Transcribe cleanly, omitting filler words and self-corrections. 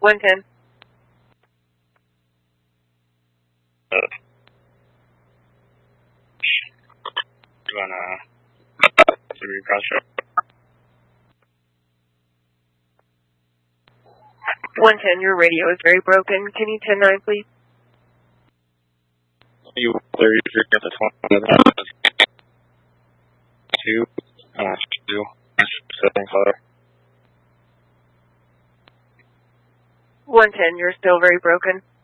110. You wanna do recross show? 110, your radio is very broken. Can you 10-9, please? You 33 at the 2. 2. 7 color. 110, you're still very broken.